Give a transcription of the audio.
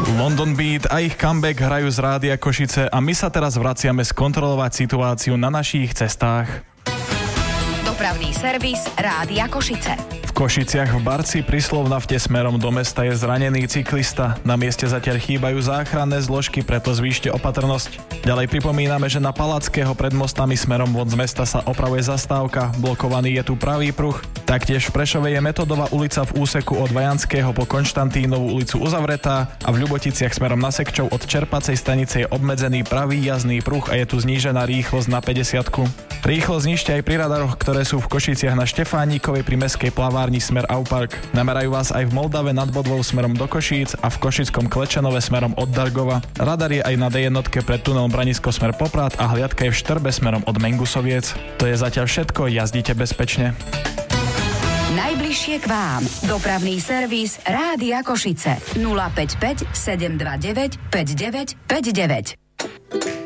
London Beat a ich comeback hrajú z Rádia Košice a my sa teraz vraciame skontrolovať situáciu na našich cestách. Dopravný servis Rádia Košice. V Košiciach v Barci pri Slovnafte smerom do mesta je zranený cyklista. Na mieste zatiaľ chýbajú záchranné zložky, preto zvýšte opatrnosť. Ďalej pripomíname, že na Palackého pred mostami smerom von z mesta sa opravuje zastávka, blokovaný je tu pravý pruh. Taktiež v Prešove je Metodová ulica v úseku od Vajanského po Konštantínovú ulicu uzavretá a v Ľuboticiach smerom na Sekčov od Čerpacej stanice je obmedzený pravý jazdný pruh a je tu znížená rýchlosť na 50. Rýchlosť znižte aj pri radaroch, ktoré sú v Košiciach na Štefánikovej pri mestskej plavárni smer Aupark. Namerajú vás aj v Moldave nad Bodvou smerom do Košíc a v Košickom Klečanove smerom od Dargova. Radar je aj na D1 pred tunelom Branisko smer Poprad a hliadka je v Štrbe smerom od Mengusoviec. To je zatiaľ všetko, jazdite bezpečne. Najbližšie k vám. Dopravný servis Rádia Košice. 055 729 5959.